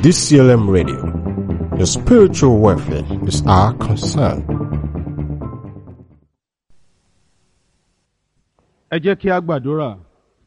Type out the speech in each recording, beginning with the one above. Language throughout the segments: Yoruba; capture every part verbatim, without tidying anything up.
D C L M Radio. Your spiritual welfare is our concern. Ẹ jẹ́ kí a gbàdúrà.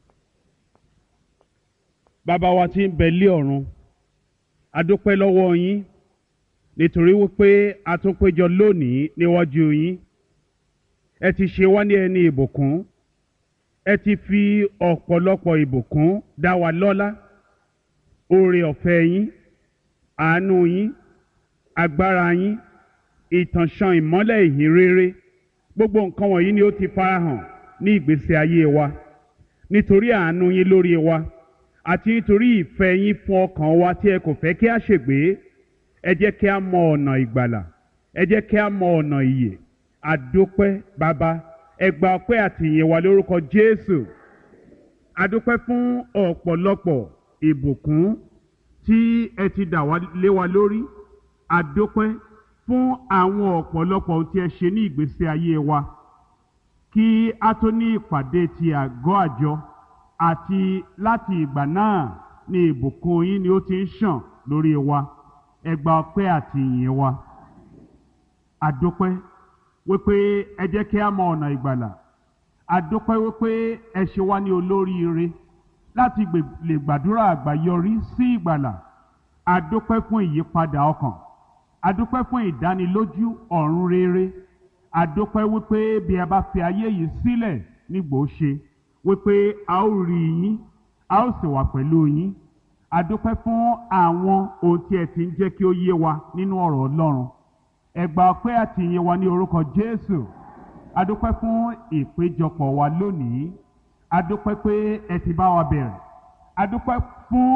Bàbá wa tí ń bẹ lé ọ̀run, a dúpẹ́ lọ́wọ́ yín nítorí wípé a tún péjọ lónìí níwájú yín. Ẹ ti ṣe wá ní ẹni ìbùkún. Ẹ ti fi ọ̀pọ̀lọpọ̀ ìbùkún dá wa lọ́lá. Oore ọ̀fẹ́ yín, àánú yín, agbára yín, ìtànṣán ìmọ́lẹ̀ ìhìn rere, gbogbo nǹkan wọ̀nyí ni ó ti farahàn ní ìgbésí ayé wa. Nítorí àánú yín lórí wa àti nítorí ìfẹ́ yín fún ọkàn wa tí ẹ kò fẹ́ kí a ṣègbé, ẹ jẹ́ kí a mọ ọ̀nà ìgbàlà, ẹ jẹ́ kí a mọ ọ̀nà ìyè. A dúpẹ́ Bàbá, ẹ gba ọpẹ́ àti ìyìn wa lórúkọ Jésù. A dúpẹ́ fún ọ̀pọ̀lọpọ̀ ìbùkún tí ẹ ti dà wá lé wa lórí. A dúpẹ́ fún àwọn ọ̀pọ̀lọpọ̀ ohun tí ẹ ṣe ní ìgbésí ayé wa. Kí a tó ní ìpàdé ti àgọ́ àjọ àti láti ìgbà náà ni ìbùkún yín ni ó ti ń ṣàn lórí wa. Ẹ gba ọpẹ́ àti ìyìn wa. A dúpẹ́ wípé ẹ jẹ́ kí a mọ ọ̀nà ìgbàlà. A dúpẹ́ wípé ẹ ṣe wá ní olóríire láti lè gbàdúrà àgbáyọrí sí ìgbàlà. A dúpẹ́ fún ìyípadà ọkàn. A dúpẹ́ fún ìdánilójú ọ̀run rere. A dúpẹ́ wípé bí a bá fi ayé yìí sílẹ̀ nígbò ṣe wípé a ó rí yín, a ó sì wà pẹ̀lú yín. A dúpẹ́ fún àwọn ohun tí ẹ ti ń jẹ́ kí ó yé wa nínú ọ̀rọ̀ Ọlọ́run. Ẹ gba ọpẹ́ àti ìyìn wa ní orúkọ Jésù. A dúpẹ́ fún ìpéjọpọ̀ wa lónìí. A dúpẹ́ pé ẹ ti bá wa bẹ̀rẹ̀. A dúpẹ́ fún